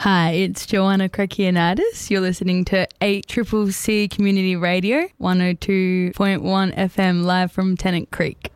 Hi, it's Joanna Krakianidis. You're listening to 8CCC Community Radio, 102.1 FM live from Tennant Creek.